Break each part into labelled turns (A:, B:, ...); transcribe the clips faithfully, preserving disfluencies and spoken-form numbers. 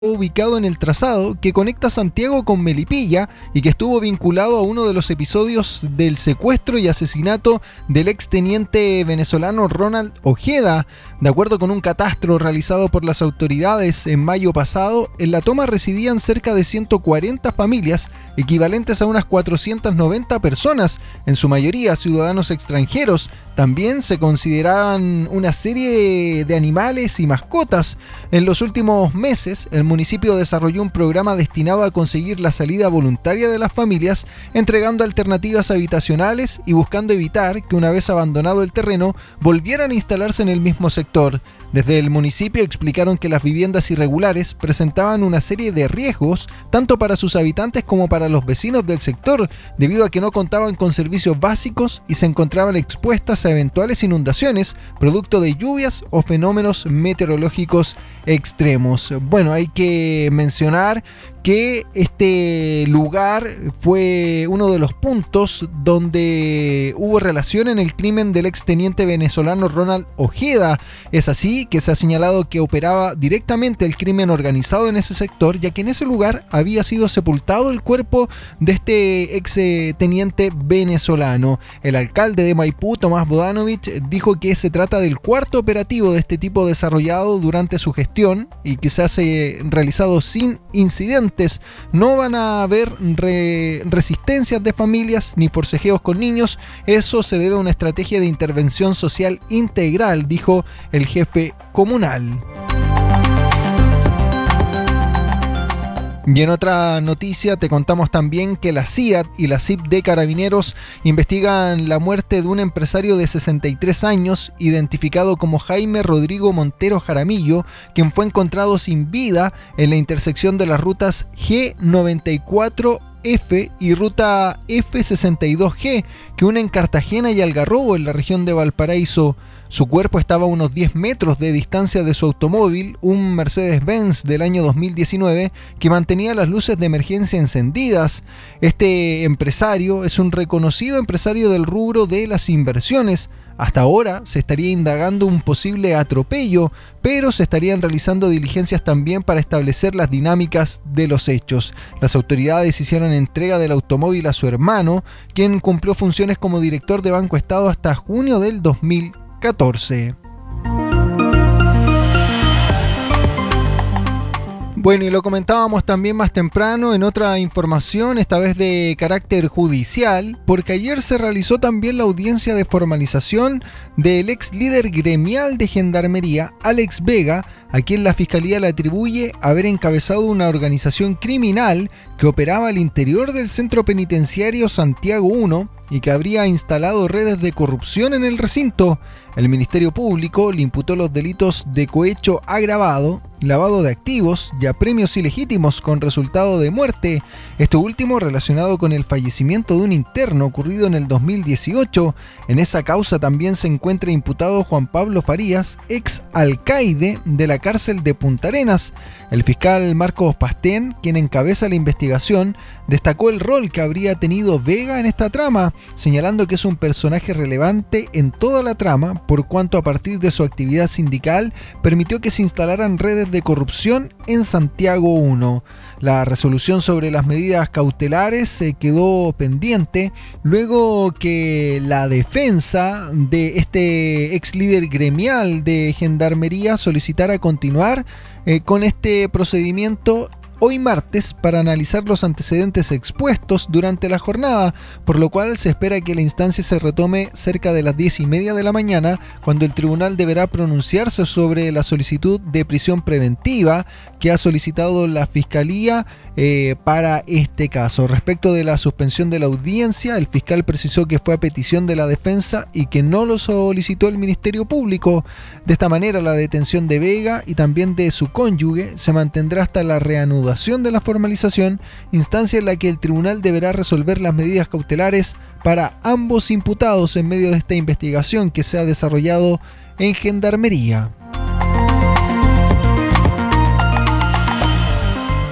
A: ubicado en el trazado que conecta Santiago con Melipilla y que estuvo vinculado a uno de los episodios del secuestro y asesinato del exteniente venezolano Ronald Ojeda. De acuerdo con un catastro realizado por las autoridades en mayo pasado, en la toma residían cerca de ciento cuarenta familias, equivalentes a unas cuatrocientas noventa personas, en su mayoría ciudadanos extranjeros. También se consideraban una serie de animales y mascotas. En los últimos meses, el municipio desarrolló un programa destinado a conseguir la salida voluntaria de las familias, entregando alternativas habitacionales y buscando evitar que, una vez abandonado el terreno, volvieran a instalarse en el mismo sector. Desde el municipio explicaron que las viviendas irregulares presentaban una serie de riesgos, tanto para sus habitantes como para los vecinos del sector, debido a que no contaban con servicios básicos y se encontraban expuestas a eventuales inundaciones, producto de lluvias o fenómenos meteorológicos extremos. Bueno, hay que mencionar que este lugar fue uno de los puntos donde hubo relación en el crimen del exteniente venezolano Ronald Ojeda. Es así que se ha señalado que operaba directamente el crimen organizado en ese sector, ya que en ese lugar había sido sepultado el cuerpo de este exteniente venezolano. El alcalde de Maipú, Tomás Bodanovich, dijo que se trata del cuarto operativo de este tipo desarrollado durante su gestión y que se hace realizado sin incidentes. No van a haber re resistencias de familias ni forcejeos con niños. Eso se debe a una estrategia de intervención social integral, dijo el jefe comunal. Y en otra noticia te contamos también que la C I A T y la C I P de Carabineros investigan la muerte de un empresario de sesenta y tres años, identificado como Jaime Rodrigo Montero Jaramillo, quien fue encontrado sin vida en la intersección de las rutas G noventa y cuatro F y ruta F sesenta y dos G, que unen Cartagena y Algarrobo en la región de Valparaíso. Su cuerpo estaba a unos diez metros de distancia de su automóvil, un Mercedes-Benz del año dos mil diecinueve, que mantenía las luces de emergencia encendidas. Este empresario es un reconocido empresario del rubro de las inversiones. Hasta ahora se estaría indagando un posible atropello, pero se estarían realizando diligencias también para establecer las dinámicas de los hechos. Las autoridades hicieron entrega del automóvil a su hermano, quien cumplió funciones como director de Banco Estado hasta junio del dos mil catorce. Bueno, y lo comentábamos también más temprano en otra información, esta vez de carácter judicial, porque ayer se realizó también la audiencia de formalización del ex líder gremial de Gendarmería, Alex Vega, a quien la Fiscalía le atribuye haber encabezado una organización criminal que operaba al interior del centro penitenciario Santiago uno y que habría instalado redes de corrupción en el recinto. El Ministerio Público le imputó los delitos de cohecho agravado, lavado de activos y apremios ilegítimos con resultado de muerte, esto último relacionado con el fallecimiento de un interno ocurrido en el dos mil dieciocho. En esa causa también se encuentra imputado Juan Pablo Farías, ex alcaide de la cárcel de Punta Arenas. El fiscal Marcos Pastén, quien encabeza la investigación, destacó el rol que habría tenido Vega en esta trama, señalando que es un personaje relevante en toda la trama, por cuanto a partir de su actividad sindical permitió que se instalaran redes de corrupción en Santiago uno. La resolución sobre las medidas cautelares se quedó pendiente luego que la defensa de este ex líder gremial de Gendarmería solicitara continuar eh, con este procedimiento hoy martes para analizar los antecedentes expuestos durante la jornada, por lo cual se espera que la instancia se retome cerca de las diez y media de la mañana, cuando el tribunal deberá pronunciarse sobre la solicitud de prisión preventiva que ha solicitado la Fiscalía eh, para este caso. Respecto de la suspensión de la audiencia, el fiscal precisó que fue a petición de la defensa y que no lo solicitó el Ministerio Público. De esta manera, la detención de Vega y también de su cónyuge se mantendrá hasta la reanudación de la formalización, instancia en la que el tribunal deberá resolver las medidas cautelares para ambos imputados en medio de esta investigación que se ha desarrollado en Gendarmería.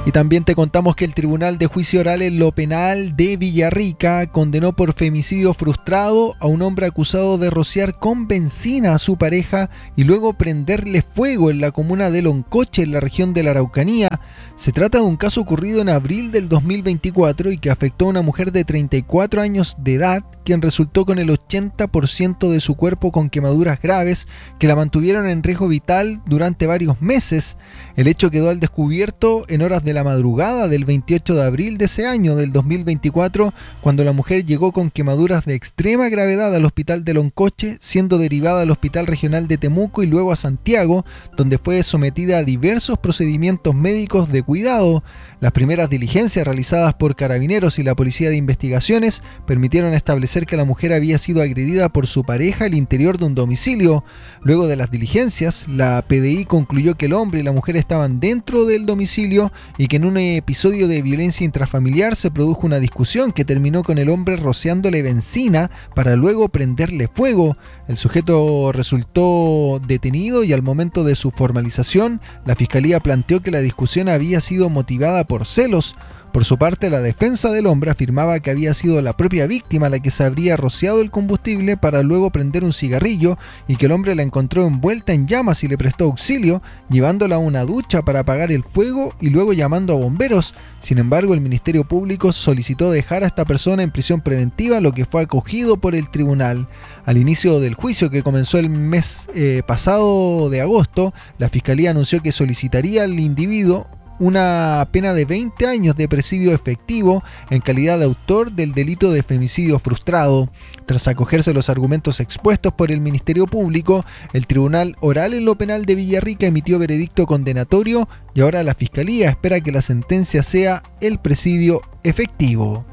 A: Y también te contamos que el Tribunal de Juicio Oral en lo Penal de Villarrica condenó por femicidio frustrado a un hombre acusado de rociar con benzina a su pareja y luego prenderle fuego en la comuna de Loncoche, en la región de la Araucanía. Se trata de un caso ocurrido en abril del dos mil veinticuatro y que afectó a una mujer de treinta y cuatro años de edad, quien resultó con el ochenta por ciento de su cuerpo con quemaduras graves que la mantuvieron en riesgo vital durante varios meses. El hecho quedó al descubierto en horas de la madrugada del veintiocho de abril de ese año, del dos mil veinticuatro, cuando la mujer llegó con quemaduras de extrema gravedad al hospital de Loncoche, siendo derivada al Hospital Regional de Temuco y luego a Santiago, donde fue sometida a diversos procedimientos médicos de cuidado. Las primeras diligencias realizadas por Carabineros y la Policía de Investigaciones permitieron establecer que la mujer había sido agredida por su pareja al interior de un domicilio. Luego de las diligencias, la P D I concluyó que el hombre y la mujer estaban dentro del domicilio y que en un episodio de violencia intrafamiliar se produjo una discusión que terminó con el hombre rociándole benzina para luego prenderle fuego. El sujeto resultó detenido y al momento de su formalización, la Fiscalía planteó que la discusión había sido motivada por celos. Por su parte, la defensa del hombre afirmaba que había sido la propia víctima la que se habría rociado el combustible para luego prender un cigarrillo y que el hombre la encontró envuelta en llamas y le prestó auxilio, llevándola a una ducha para apagar el fuego y luego llamando a bomberos. Sin embargo, el Ministerio Público solicitó dejar a esta persona en prisión preventiva, lo que fue acogido por el tribunal. Al inicio del juicio, que comenzó el mes eh, pasado de agosto, la Fiscalía anunció que solicitaría al individuo una pena de veinte años de presidio efectivo en calidad de autor del delito de femicidio frustrado. Tras acogerse los argumentos expuestos por el Ministerio Público, el Tribunal Oral en lo Penal de Villarrica emitió veredicto condenatorio y ahora la Fiscalía espera que la sentencia sea el presidio efectivo.